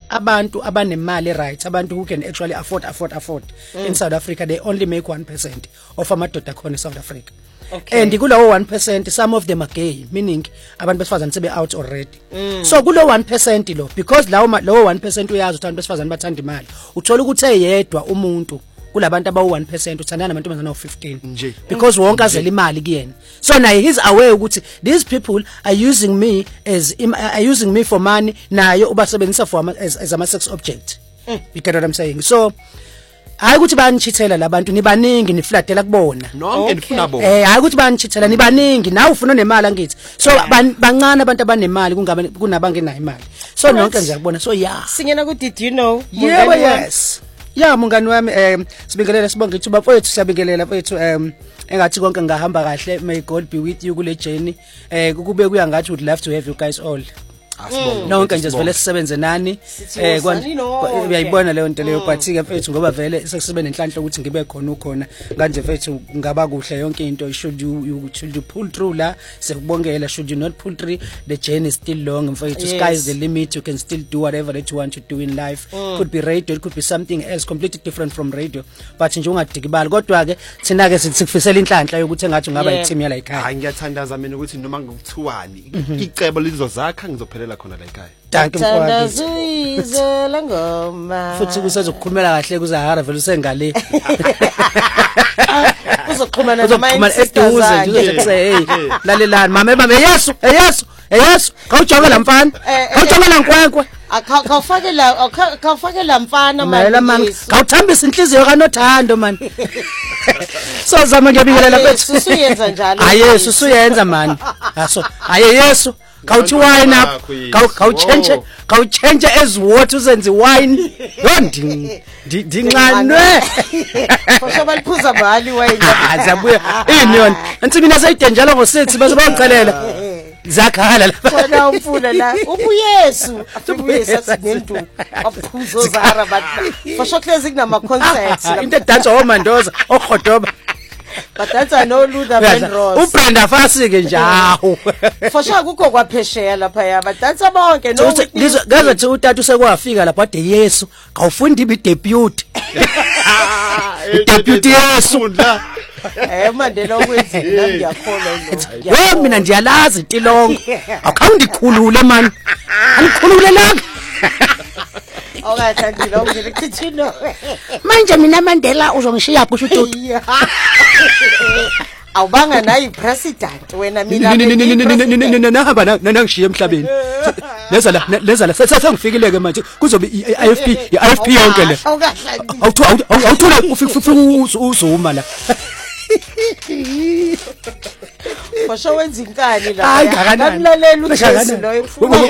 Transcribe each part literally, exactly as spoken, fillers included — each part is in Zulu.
abantu abanemali right, abantu who can actually afford afford afford mm. in South Africa, they only make one percent of amadoda khona in South Africa. Okay. And kulo one percent some of them are gay, meaning abantu besifazane sebe out already. Mm. So kulo one percent lo, because lawo lawo one percent uyazi ukuthi abantu besifazane bathanda imali, uthola ukuthi eyedwa umuntu kulabantu aba one percent uthandana nabantu abazana fifteen nje, because wonke azela imali kuyena. So now he's aware ukuthi these people are using me as are using me for money, nayo ubasebenzisa for as, as a sex object. Mm. You get what I'm saying? So hayi ukuthi bayanchithela labantu nibaningi niflatela kubona nonke nifuna bona eh hayi ukuthi bayanchithela nibaningi nawe ufuna nemali angithi. So bancane abantu abanemali kungabe kunabangenayo imali. So nonke nje yakubona. So yeah, singena ku did you know? Yeah, yes. Yeah, mungani wami em sibingelela sibonga ithuba mfowethu, siyabingelela mfowethu em engathi konke ngahamba kahle. May God be with you kule journey. Eh kube kuya ngathi would love to have you guys all. Nonke nje sivele sisebenze nani eh uyayibona leyo nto leyo, but ke mfethu ngoba vele sesibe nenhlanhla ukuthi ngibe khona ukhona kanje mfethu ngaba kuhle yonke into. Should you you should you pull through la sekubongela, should you not pull through, the journey is still long mfethu. Sky is the limit, you can still do whatever that you want to do in life. Mm. Could be radio, it could be something else completely different from radio, but nje ungadikibali. Kodwa ke thina ke sikufisela inhlanhla yokuthi engathi ungaba yiteam yala ekhaya. Hayi ngiyathandaza mina ukuthi noma ngikuthiwani icebo lizozakha ngizophelela khona la ekhaya. Thank you for izela ngoma futhi kusezokukhulumela kahle kuzahara vele usengale uzoxhumana noma eduze nje ukuthi hey lalelani mama mama yesu yesu yesu kawujonga la mfana kawujonga la nkwenkwe akawufake la akawufake la mfana manje kawuthambisa inhliziyo kaNothando man. So zama ngiyabingelela bethu usuyenza njalo ayesu usuyenza man aso aye yesu kawuthi wine up kawuchenche kawuchenche as water uzenze wine yondi ndinqanwe fasho baliphuza bali wine azabuya ini yona anti mina sayidenjalo ngosithi base bayicelela zakhala la khona umfula la ubuyesu afuyesu ngentu aphuzo zara bathi fasho klezi kunama concerts into dance omandoza okhodoba badansa no Luther Vandross uBrenda Fassie ke njawo fasha kukho kwaphesheya lapha ya badansa bonke no ngaze thi utata usekwafika lapha ade Yesu kawufunda ibi debut debut Yesu la eh Mandela okwenzile nami ngiyakholwa lo wo mina ndiyalazi intilongo akawundikhulule man angikhulule la okathandile ngikuthino manje mina Mandela uzongishiya kusho uTutu awubanga nayi president wena mina nahamba nangishiya emhlabeni leza la leza la sesengifikile ke manje kuzobe i F P i F P yonke le awuthu awuthule ufika uzuma la fasho wenza inkani la ngamlalela uJesu lo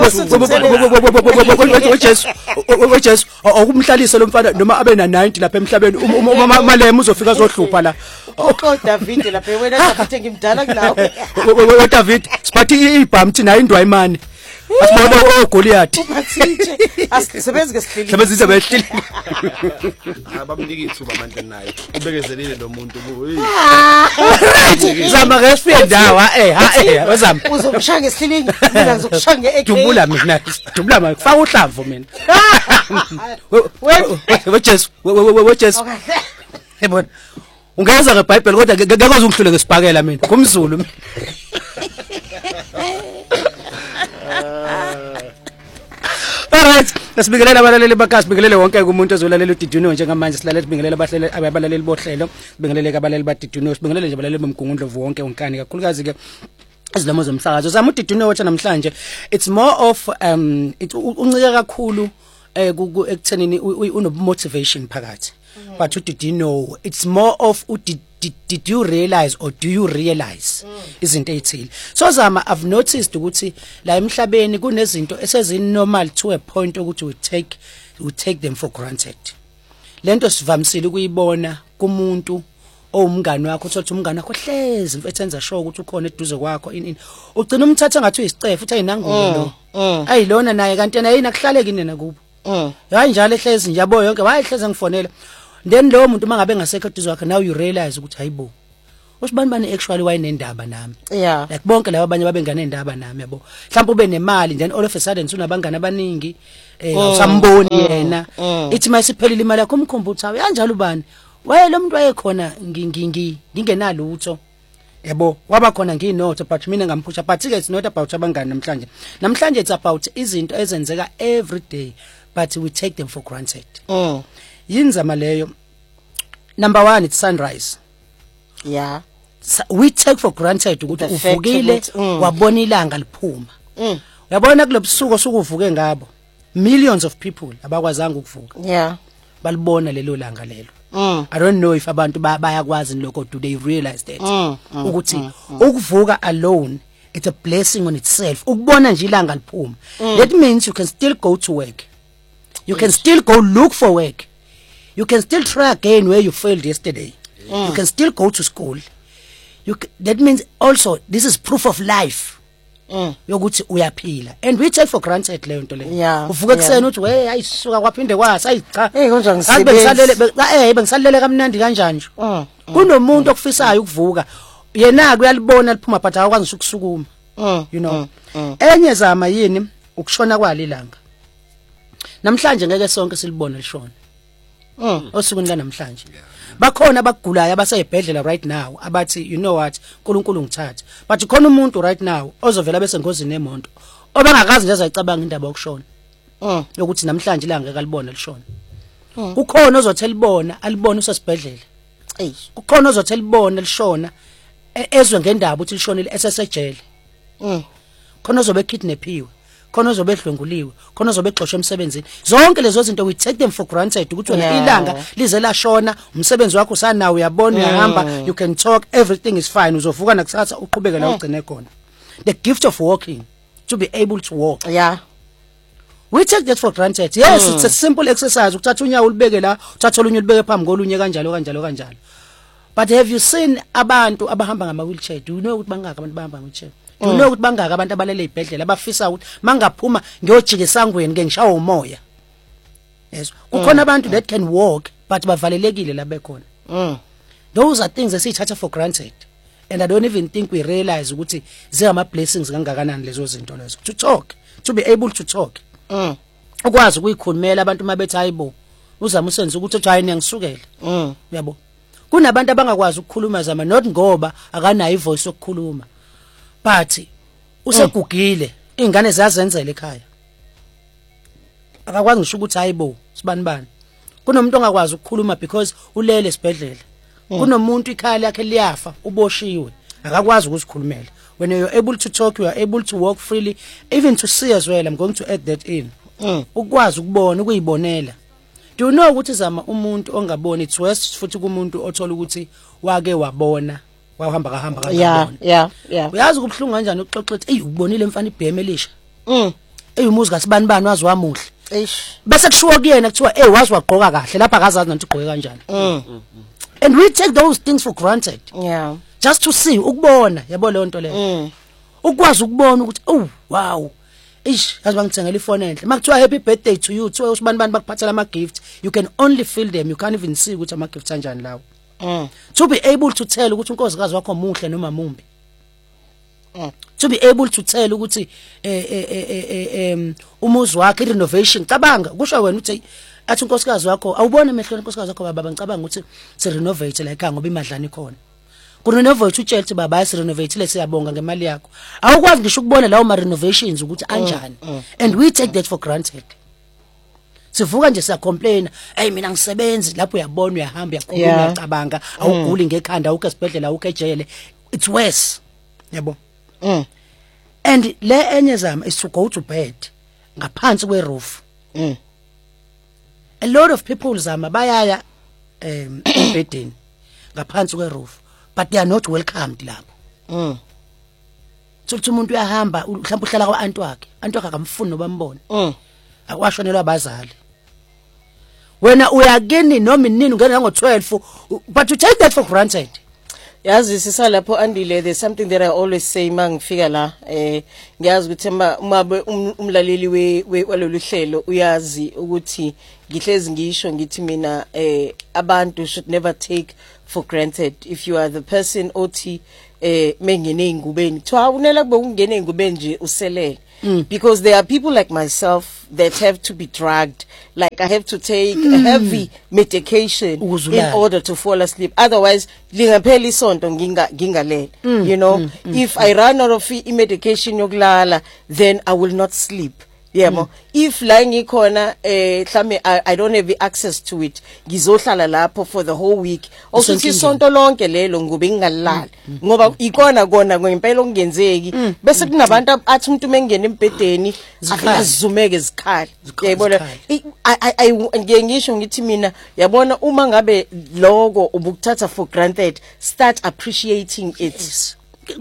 uJesu uJesu akumhlalise lo mfana noma abe na ninety lapha emhlabeni uma malema uzofika zohlupha la oh David lapha wena zaphethe ngimdala kulawo we David siphathi ibhamu thina indwa imani asibona oGoliath ubathitshe asisebenzi ngesihlili sebenzisa behlili abamniki ithuba manje naye ubekezelile lo muntu zama ke sifike ndawa eh ha eh wezama uzokushaya ngesihlili mina ngizokushaya ngeek dubula mina dubula ma faka uhlamvu mina we Jesu we Jesu yebona ungeza ngeBhayibheli kodwa ngekwazi ungihlule ngesibhakela mina kumzulu. Alright, nasibingelela abalaleli bakasi, sibingelele wonke umuntu ozolalela uDiduno njengamanje, silalela sibingelela abahleli abalaleli bohlelo, sibingelele abalaleli baDiduno, sibingelele nje abalaleli bomgungundlovu wonke onkani kakhulukazi ke izilamo zomsakazo. Zama uDiduno wathi namhlanje it's more of um uncike kakhulu eh ekuthenini uno motivation phakathi. But uDiduno it's more of did, did, did you realize or do you realize izinto ezithile. So Zama, I've noticed ukuthi la emhlabeni kunezinto esezini normal to a point ukuthi we take we take them for granted. Lento sivamisile ukuyibona kumuntu owumngani wakho, uthola umngani wakho hlezi mfethu enza sure ukuthi ukhona eduze kwakho ini ugcina umthatha ngathi uyisicefe uthi ayinangulo lo ayilona naye kanti yena yini akuhlaleki nina kubo hayi njalo ehlezi nje yabo yonke wayehleze ngifonela. Then lo muntu mangabe ngasekho eduze wakhe now you realize ukuthi hayibo usibani bani actually wayenendaba nami Yeah. like bonke laba abanye babengane indaba nami yabo mhlawumbe ube nemali then all of a sudden unabangani abaningi eh usamboni yena ithi mayisiphelile imali yakho umkhombutha kanjalo ubani waye lo muntu wayekhona ngingingi ngingenalutho yabo waba khona nginotho but mina ngamphusha but ke it's not about abangani namhlanje namhlanje it's about izinto ezenzeka every day but we take them for granted Mm. yinzama leyo number one it's sunrise Yeah. Sa- we take for granted ukuthi The fact uvukile ukuthi, mm. wabona ilanga liphuma Mm. uyabona kulobusuku osukuvuke ngabo millions of people abakwazanga ukuvuka Yeah. balibona lelo langa lelo Mm. I don't know if abantu ba- bayakwazi lokho do they realize that Mm, mm, ukuthi ukuvuka alone it's a blessing on itself ukubona nje ilanga liphuma that means you can still go to work you can still go look for work you can still try again where you failed yesterday you can still go to school you c- that means also this is proof of life Mm. yokuthi uyaphila and we take for granted leyo nto leyo Yeah, uvuka yeah. kuseni uthi hey ayisuka kwaphinde kwasa ayi cha Hey, konje Ngabe angisebenzi. bengisalele be- eh bengisalele kamnandi kanjani nje Mm. kunomuntu okufisayo ukuvuka yena kuyalibona liphuma but akakwazi ukusukuma Mm. you know Mm, mm. enye zama yini ukushona kwalilanga namhlanje ngeke sonke silibone lishona Mm. osukwini lanamhlanje bakhona abagulayo abaseyibhedlela right now abathi you know what uNkulunkulu ngithatha but khona umuntu right now ozovela bese ngozini nemonto obangakazi nje azayicabanga indaba yokushona Mm. ukuthi namhlanje ilanga ngeke alibone lishona kukhona ozothi elibona alibone usesibhedlela Hey. kukhona ozothi elibona lishona e- ezwe ngendaba ukuthi lishonile esesejele Mm. khona ozobe kidnapiwe khona ozobe edlwenguliwe khona ozobe exoshwe emsebenzini zonke lezo zinto we take them for granted ukuthi wena Yeah. ilanga lize lashona umsebenzi wakho usanawo uyabona uyahamba you can talk everything is fine uzovuka nakusasa uqhubeke la ugcine khona the gift of walking to be able to walk Yeah. we take that for granted yes it's a simple exercise ukuthatha unyawo ulibeke la uthatha olunye ulibeke phambi kolunye kanjalo kanjalo kanjalo but have you seen abantu abahamba ngama wheelchair do you know ukuthi bangaka abantu bahamba ngama wheelchair do you know ukuthi bangaka abantu abalele ibhedlela abafisa ukuthi mangaphuma ngiyojika esangweni ke ngishawa umoya yes kukhona abantu that can walk but bavalelekile la bekhona Mm. those are things esithatha for granted and I don't even think we realize ukuthi zingama blessings kangakanani lezo zinto lezo to talk to be able to talk Mm. ukwazi ukuyikhulumela abantu mabethi hayibo uzama usenze ukuthi uthi hayi ngiyangisukela Mm. uyabo kunabantu abangakwazi ukukhuluma zama not ngoba akanayo ivoice yokukhuluma but usegugile ingane ziyazenzela ekhaya akakwazi ngisho ukuthi hayibo sibani bani kunomuntu ongakwazi ukukhuluma because ulele esibhedlela kunomuntu ikhaya lakhe liyafa uboshiwe akakwazi ukuzikhulumela when you're able to talk you are able to walk freely even to see as well I'm going to add that in Mm. ukwazi ukubona ukuyibonela do you know ukuthi zama umuntu ongaboni it's worse futhi kumuntu othola ukuthi wake wabona wahamba kahamba Yeah. kangabona Yeah. Yeah. uyazi kubhlungu kanjani ukuxoxa ethi ey ubonile mfana ibheme elisha Mm. ey umuzi kasibani bani wazi wamuhle Eish. bese kushiwo kuyena kuthiwa ey wazi wagqoka kahle lapha akazazi nanti ugqoke kanjani Mm. and we take those things for granted Yeah. just to see ukubona yabo leyo nto leyo Mm. ukwazi ukubona ukuthi oh wow ish yazi bangithengela ifone enhle makuthiwa happy birthday to you kuthiwa usibani bani bakuphathela ama gift you can only feel them you can't even see ukuthi ama gifts kanjani lawo Mm. to be able to tell ukuthi unkosikazi wakho muhle noma mumbi Mm. to be able to tell ukuthi eh eh eh eh em umuzi wakhe renovation cabanga kusho wena uthi athi unkosikazi wakho awubone emehlweni unkosikazi wakho baba ngicabanga ukuthi si renovate la ekhaya ngoba imadlana ikhona ku renovate utshela ukuthi baba si renovate le siyabonga ngemali yakho awukwazi ngisho ukubona lawo ma renovations ukuthi anjani and we take that for granted sivuka nje siya complain hey mina ngisebenzi lapho uyabona uyahamba uyakhuluma Yeah. uyacabanga awuguli ngekhanda awukho esibhedlela awukho ejele it's worse yabo Mm. and le enye zama is to go to bed ngaphansi kwe roof Mm. a lot of people zama bayaya um ebedeni ngaphansi kwe roof but they are not welcomed lapho Mm. sokuthi umuntu uyahamba mhlawumbe uhlala kwa aunt wakhe aunt wakhe akamfuni nobambone Mm. akwashonelwa abazali wena uyakini noma inini ungena ngo twelve but you take that for granted Yazi sisalapho andile, there's something that I always say mangifika la eh ngiyazi ukuthi uma umlaleli we walolu hlelo uyazi ukuthi ngihlezi ngisho ngithi mina eh abantu should never take for granted. If you are the person othi eh mengene ingubeni kuthiwa unela kube ungene ingubeni nje uselele. Mm. Because there are people like myself that have to be drugged. Like I have to take mm. a heavy medication Uzulala. in order to fall asleep. Otherwise, lingaphela isonto nginga ngingalele. Mm. You know, mm. Mm. if I run out of medication yokulala, then I will not sleep. Yeah, mm. if lying ikhona eh mhlawumbe I don't have access to it, ngizohlala lapho for the whole week. Also isonto lonke lelo ngobe ngingalala. Ngoba ikona kona ngempela okungenzeki. Bese kunabantu athi umuntu mengena embedeni akazumeke izikhali. Yayibona I I ngisho ngithi mina yabona uma ngabe lokho ubukuthatha for granted, start appreciating it. Yes.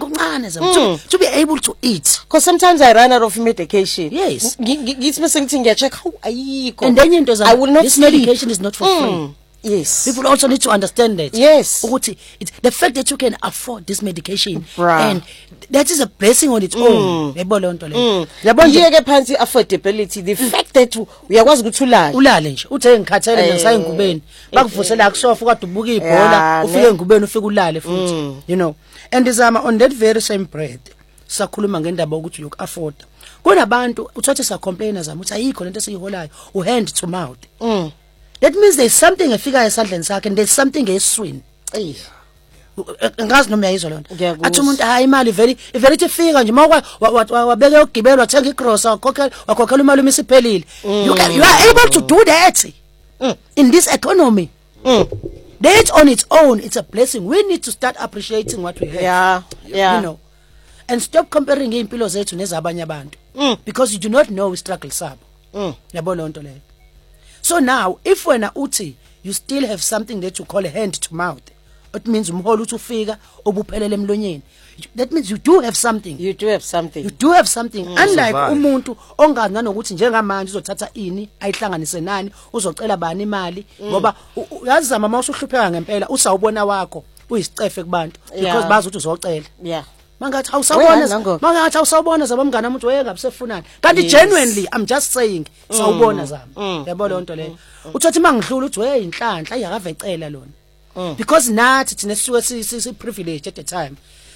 To, to be able to eat, because sometimes I run out of medication. Yes, gets me something. I check how I and then you I will not. This sleep. medication is not for mm. free. Yes, people also need to understand that. Yes, it's the fact that you can afford this medication, Bruh. and that is a blessing on its own. Mm. Mm. affordability. The fact that we are was good to learn. Ulale nje uthe ngikhathele ngisaye ngubeni bakuvusela akusofa ukade ubuka ibhola ufike ngubeni ufike ulale futhi, you know. And izama on that very same bread sakhuluma ngendaba ukuthi you afford. Kunabantu uthathe sa complainers zami uthi ayikho lento esiyiholayo u hand to mouth. Mm. That means there's something efika esandleni sakhe and there's something eswini. Eh. Ngazi noma uyayizwa lonto. Athi umuntu hayi imali very very tifika nje mawwa wabeke ugibelo wathenga igrosa wakhokhela wakhokhela imali umisiphelile. You can you are able to do that mm. in this economy. Mm. That on its own, it's a blessing. We need to start appreciating what we have. Yeah, yeah. You know, and stop comparing impilo zethu nezabanye abantu. Mm. Because you do not know we struggle sabo. Mm. Yabona lonto leyo. So now, if wena uthi you still have something that you call a hand to mouth, it means umholo uthi ufika obuphelele emlonyeni. That means you do have something. You do have something. You do have something. Mm. Unlike umuntu ongazi nanokuthi njengamanje uzothatha ini ayihlanganise nani uzocela bani imali ngoba uyazama mawusu uhlupheka ngempela usawubona wakho uyisicefe kubantu because bazi ukuthi uzocela. Yeah. Mangathi awusawubona mangathi awusawubona zabamngana umuntu wayengabisefunani kanti genuinely I'm just saying sawubona zami yabona lonto leyo uthathi mangidlula uthi hey inhlanhla ayakavecela lona because nathi thina sisuke si privilege at the time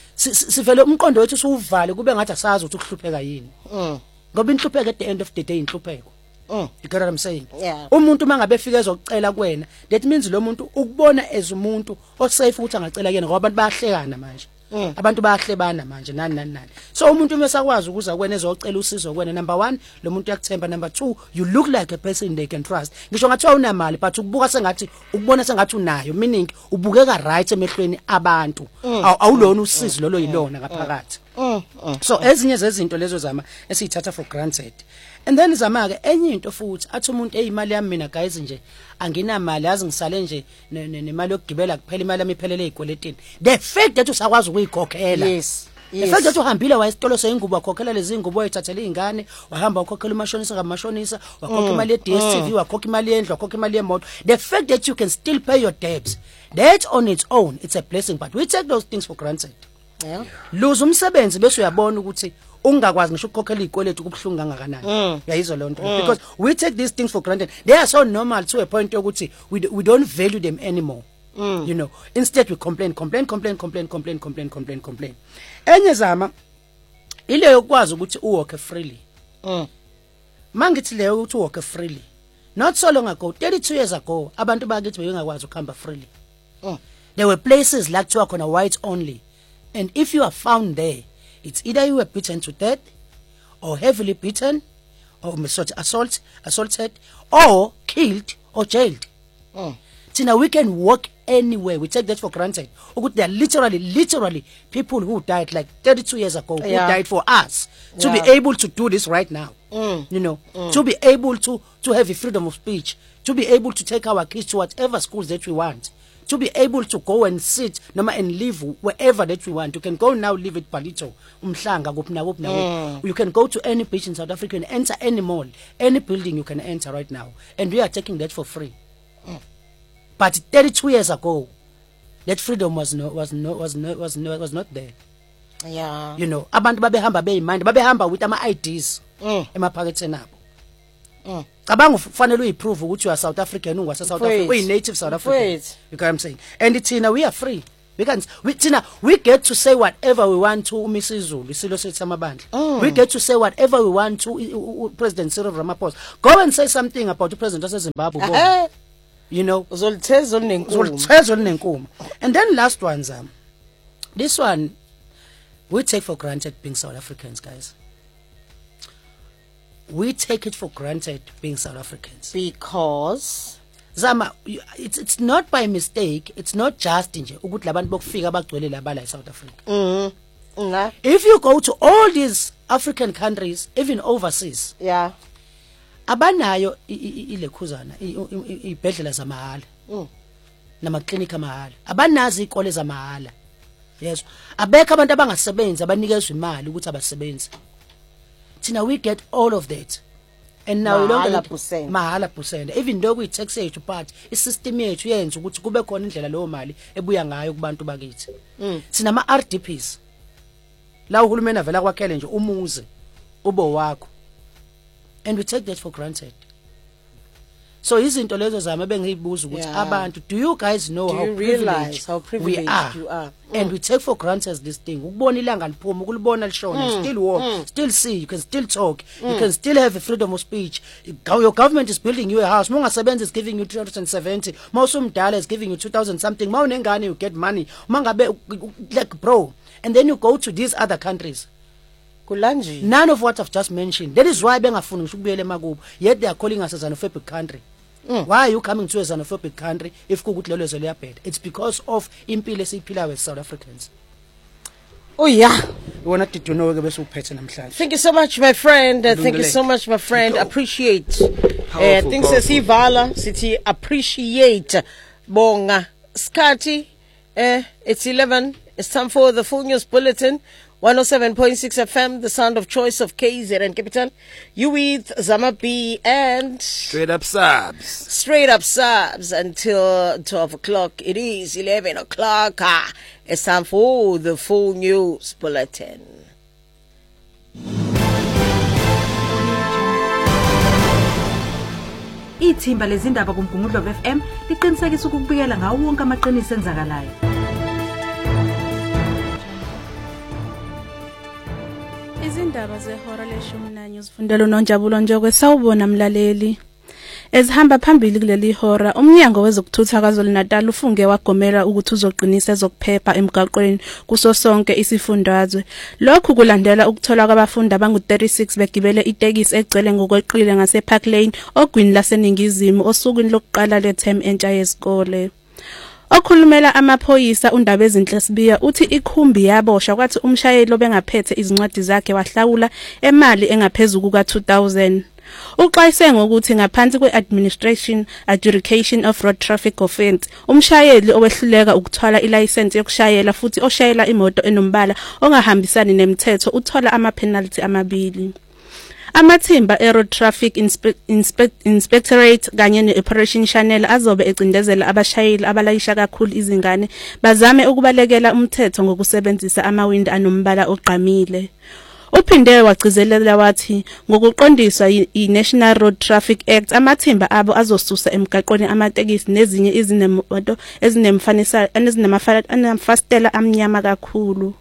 sivele umqondo wethu usuvale kube ngathi asazi ukuthi ukuhlupheka yini ngoba inhlupheko at the end of the day inhlupheko. You get what I'm saying? Yeah. Umuntu mangabe efika ezocela kuwena that means lo muntu ukubona as umuntu osafe ukuthi angacela kuyena ngoba abantu bayahlekana manje. Mm. Abantu bayahlebana manje nani nani nani. So umuntu mesakwazi ukuza kuwena ezocela usizo kuwena, number one lo muntu uyakuthemba, number two you look like a person they can trust. Ngisho ngathiwa unamali but ukubuka sengathi ukubona sengathi unayo, meaning ubukeka right emehlweni abantu. Awulona usizo lolo yilona ngaphakathi. So ezinye zezinto lezo zama esiyithatha for granted. And then zama ke enye into futhi athi umuntu eyimali yami mina guys nje anginamali yazi ngisale nje nemali yokugibela kuphela imali yami iphelele ezikweletini. The fact that usakwazi ukuyikhokhela. Yes. The fact that uhambile wayesitolo seyingubo wakhokhela lezi ngubo oyithathela izingane, wahamba ukhokhela umashonisa ngamashonisa, wakhokha imali ye D S T V, wakhokha imali yendlu, wakhokha imali yemoto. The fact that you can still pay your debts, that on its own it's a blessing, but we take those things for granted. Yeah. Lose umsebenzi bese uyabona ukuthi ungakwazi ngisho ukukhokhela izikweletu kubhlungu kangakanani. Yayizwa lonto because we take these things for granted. They are so normal to a point ukuthi we we don't value them anymore. Mm. You know, instead we complain complain complain complain complain complain complain complain. Enye zama ile yokwazi ukuthi uwalk freely. Mm. Mangithi leyo ukuthi uwalk freely. Not so long ago, thirty-two years ago, abantu bakithi bengakwazi ukuhamba freely. Mm. There were places like to walk on a white only. And if you are found there, it's either you were beaten to death, or heavily beaten, or assault, assaulted, or killed, or jailed. Mm. So now we can walk anywhere. We take that for granted. There are literally, literally people who died like thirty-two years ago, who yeah. died for us to yeah. be able to do this right now. Mm. You know, mm. to be able to to have a freedom of speech, to be able to take our kids to whatever schools that we want. To be able to go and sit no and live wherever that we want. You can go now live at Palito, Umhlanga, Gopna, Gopna. Mm. You can go to any beach in South Africa and enter any mall, any building you can enter right now. And we are taking that for free. Mm. But thirty-two years ago, that freedom was no was no was no was no was not there. Yeah. You know, abantu babehamba beyimandi, babehamba with ama I Ds Mm. emaphaketheni abo. Mm. Cabanga ufanele uyiprove ukuthi you are South African, ungwasa South Africa, uyi native South African. Wait. You know what I'm saying? And Tina, we are free. We can we Tina, we get to say whatever we want to Missus Zulu, isilo sethu samabandla. Mm. We get to say whatever we want to uh, uh, President Cyril Ramaphosa. Go and say something about the president of Zimbabwe. Uh-huh. You know, Uzolitheza onenkumo. uzolitheza onenkumo. And then last one, Zam. This one we take for granted being South Africans, guys. We take it for granted being South Africans. Because Zama, it's it's not by mistake, it's not just nje ukuthi labantu bokufika abagcwele laba la eSouth Africa. Mhm. Nga. If you go to all these African countries, even overseas, Yeah. abanayo ilekhuzana ibhedlela zamahala. Mm. Nama clinic amahala. Abanazi ikole zamahala. Yes. Abekho abantu abangasebenzi abanikezwe imali ukuthi abasebenze. Tina, we get all of that. And now Mahala percent. mahala percent. Even though we tax yethu part isystem yethu yenza ukuthi kube khona indlela leyo mali ebuya ngayo kubantu bakithi. Mm. Sina ama R D Ps. La uhulumeni avela kwakhele nje umuzi ubo wakho. And we take that for granted. So izinto lezo zami bengiyibuza ukuthi Yeah. abantu, do you guys know Do how you realize privileged how privileged we are? you are? And we take for granted this thing. Ukubona ilanga liphuma, ukulibona lishona, you still walk, still see, you can still talk, you can still have a freedom of speech. Your government is building you a house. Mongasebenza is giving you three hundred seventy. Mawusumdala is giving you two thousand something. Mawunengane you get money. Mangabe like bro. And then you go to these other countries. Kulanji. None of what I've just mentioned. That is why bengafuni ukubuyela emakubo. Yet they are calling us a xenophobic country. Mm. Why are you coming to a xenophobic country if kukuthi lelo zwe liyabheda? It's because of impilo esiphila with South Africans. Oh yeah. Wona did you know ke bese uphethe namhlanje. Thank you so much, my friend. Uh, thank you so much, my friend. Appreciate. Uh, things sesivala sithi appreciate. Bonga. Skati. Uh, it's eleven. It's time for the full news bulletin. one oh seven point six F M, the sound of choice of K Z N Capital. You with Zama B and Straight up subs. Straight Up Subs until twelve o'clock. It is eleven o'clock. Ah, it's time for the full news bulletin. Ithimba lezindaba kuMgungundlovu F M liqinisekisa ukubikela ngawo wonke amaqiniso enzakalayo. Izindaba zehora leshumi nanye uzifundela uNonjabulo Njokwe sawubona mlaleli. Ezihamba phambili kuleli hora, umnyango wezokuthutha KwaZulu-Natal ufunge wagomela ukuthi uzoqinisa ezokuphepha emgaqweni kuso sonke isifundazwe. Lokhu kulandela ukuthola kwabafundi abangu thirty-six begibele itekisi egcwele ngokweqile ngase Park Lane ogwini laseningizimu osukwini lokuqala le-term entsha yesikole. Okhulumela amaphoyisa uNdaba ezinhle Sibiya uthi ikhumbi yabosha kwathi umshayeli obengaphethe izincwadi zakhe wahlawula emali engaphezulu kuka two thousand. Uxwayise ngokuthi ngaphansi kwe-Administration Adjudication of Road Traffic Offence umshayeli owehluleka ukuthwala ilicense yokushayela futhi oshayela imoto enombala ongahambisani nemithetho uthola ama-penalty amabili. Amathimba e-Road Traffic Inspe Inspect Inspectorate kanye ne-Operation Channel azobe ecindezela abashayeli abalayisha kakhulu izingane bazame ukubalekela umthetho ngokusebenzisa amawindi anombala ogqamile. Uphinde wagcizelela wathi ngokuqondiswa i-National Road Traffic Act amathimba abo azosusa emgaqweni amatekisi nezinye izinemoto ezinemfanisa ezinamafastela amnyama kakhulu.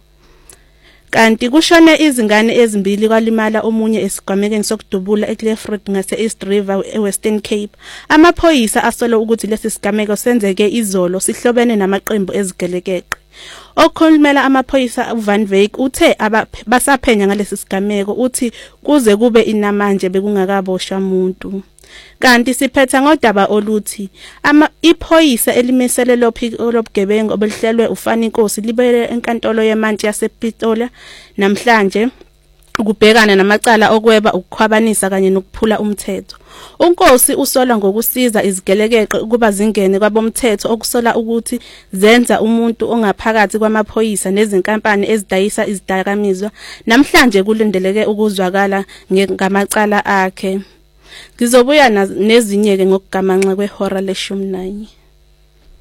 Kanti kushone izingane ezimbili kwalimala omunye esigamekeni sokudubula eClifford ngase East River eWestern Cape. Amaphoyisa asola ukuthi lesi sigameko senzeke izolo sihlobene namaqembu ezigelekeqe. Okhulumela amaphoyisa uVan Wyk uthe basaphenya ngalesi sigameko uthi kuze kube inamanje bekungakaboshwa umuntu. Kanti siphetha ngodaba oluthi ama iphoyisa elimisele lophiko lobugebengu obelihlelwe uFani Nkosi libele enkantolo yeMantshi yasePitoli namhlanje ukubhekana namacala okweba ukukhwabanisa kanye nokuphula umthetho. uNkosi usola ngokusiza izigelekeqe ukuba zingene kwabomthetho okusola ukuthi zenza umuntu ongaphakathi kwamaphoyisa nezinkampani ezidayisa izidakamizwa namhlanje kulindeleke ukuzwakala ngamacala akhe. Ngizobuya nezinye ke ngokugamanxa kwehora leshumi nanye.